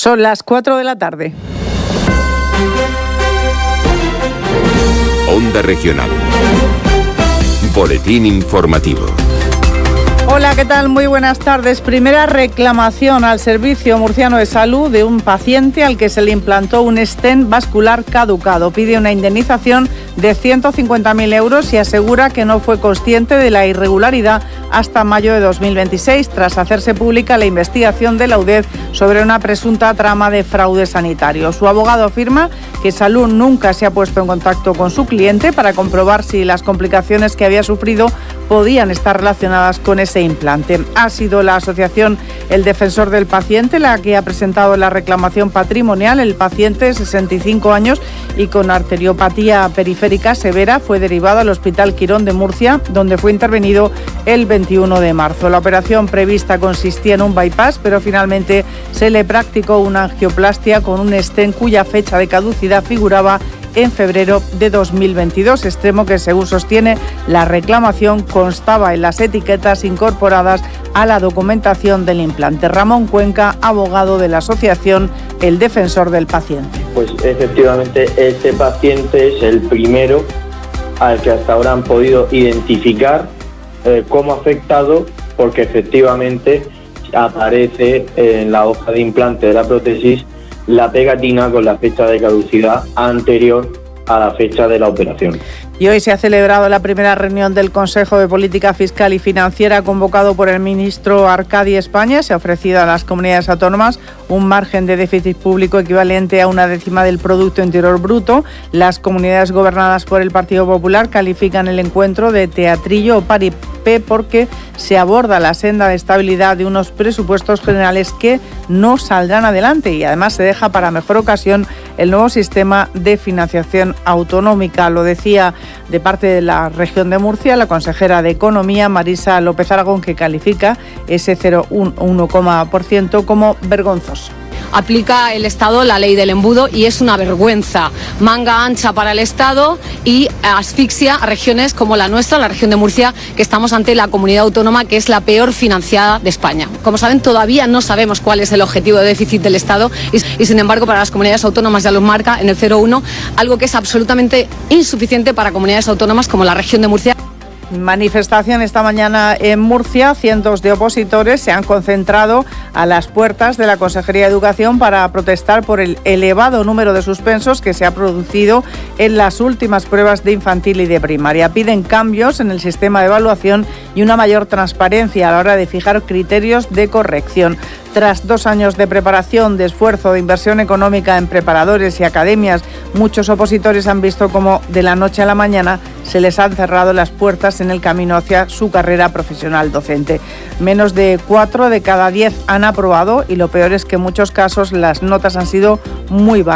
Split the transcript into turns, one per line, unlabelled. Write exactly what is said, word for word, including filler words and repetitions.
Son las cuatro de la tarde.
Onda Regional. Boletín informativo.
Hola, ¿qué tal? Muy buenas tardes. Primera reclamación al Servicio Murciano de Salud de un paciente al que se le implantó un stent vascular caducado. Pide una indemnización de ciento cincuenta mil euros y asegura que no fue consciente de la irregularidad hasta mayo de dos mil veintiséis, tras hacerse pública la investigación de la U D E F sobre una presunta trama de fraude sanitario. Su abogado afirma que Salud nunca se ha puesto en contacto con su cliente para comprobar si las complicaciones que había sufrido podían estar relacionadas con ese implante. Ha sido la asociación El Defensor del Paciente la que ha presentado la reclamación patrimonial. El paciente, de sesenta y cinco años y con arteriopatía periférica severa, fue derivado al Hospital Quirón de Murcia, donde fue intervenido el veintiuno de marzo. La operación prevista consistía en un bypass, pero finalmente se le practicó una angioplastia con un stent cuya fecha de caducidad figuraba en febrero de dos mil veintidós, extremo que, según sostiene la reclamación, constaba en las etiquetas incorporadas a la documentación del implante. Ramón Cuenca, abogado de la asociación El Defensor del Paciente.
Pues efectivamente este paciente es el primero al que hasta ahora han podido identificar eh, como afectado, porque efectivamente aparece en la hoja de implante de la prótesis la pegatina con la fecha de caducidad anterior a la fecha de la operación.
Y hoy se ha celebrado la primera reunión del Consejo de Política Fiscal y Financiera convocado por el ministro Arcadi España. Se ha ofrecido a las comunidades autónomas un margen de déficit público equivalente a una décima del Producto Interior Bruto. Las comunidades gobernadas por el Partido Popular califican el encuentro de teatrillo o paripé porque se aborda la senda de estabilidad de unos presupuestos generales que no saldrán adelante, y además se deja para mejor ocasión el nuevo sistema de financiación autonómica. Lo decía de parte de la región de Murcia la consejera de Economía, Marisa López Aragón, que califica ese cero coma uno por ciento como vergonzoso.
Aplica el Estado la ley del embudo y es una vergüenza. Manga ancha para el Estado y asfixia a regiones como la nuestra, la región de Murcia, que estamos ante la comunidad autónoma que es la peor financiada de España. Como saben, todavía no sabemos cuál es el objetivo de déficit del Estado y, y sin embargo para las comunidades autónomas ya lo marca en el cero coma uno, algo que es absolutamente insuficiente para comunidades autónomas como la región de Murcia.
Manifestación esta mañana en Murcia. Cientos de opositores se han concentrado a las puertas de la Consejería de Educación para protestar por el elevado número de suspensos que se ha producido en las últimas pruebas de infantil y de primaria. Piden cambios en el sistema de evaluación y una mayor transparencia a la hora de fijar criterios de corrección. Tras dos años de preparación, de esfuerzo, de inversión económica en preparadores y academias, muchos opositores han visto cómo de la noche a la mañana se les han cerrado las puertas en el camino hacia su carrera profesional docente. Menos de cuatro de cada diez han aprobado y lo peor es que en muchos casos las notas han sido muy bajas.